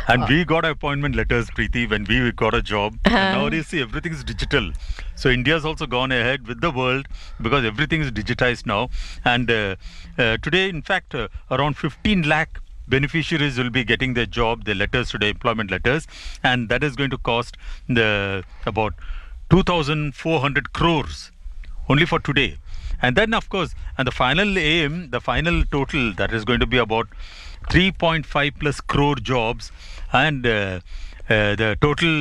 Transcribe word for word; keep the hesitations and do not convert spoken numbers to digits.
And we got appointment letters, Preeti, when we got a job. Uh-huh. And nowadays, see, everything is digital. So India's also gone ahead with the world because everything is digitized now. And uh, uh, today, in fact, uh, around fifteen lakh beneficiaries will be getting their job, their letters today, employment letters. And that is going to cost the about two thousand four hundred crores only for today. And then, of course, and the final aim, the final total, that is going to be about three point five plus crore jobs. And uh, uh, the total